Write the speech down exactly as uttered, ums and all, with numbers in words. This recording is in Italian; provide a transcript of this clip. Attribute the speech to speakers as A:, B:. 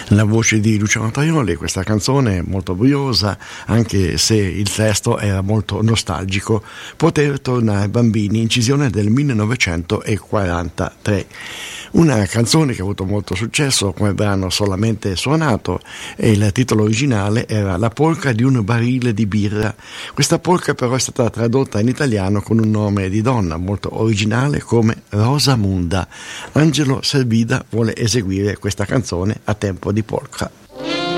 A: La voce di Luciano Tajoli, questa canzone molto briosa, anche se il testo era molto nostalgico. Poter tornare bambini, incisione del millenovecentoquarantatré. Una canzone che ha avuto molto successo come brano solamente suonato, e il titolo originale era La polca di un barile di birra. Questa polca però è stata tradotta in italiano con un nome di donna molto originale come Rosamunda. Angelo Servida vuole eseguire questa canzone a tempo di polka.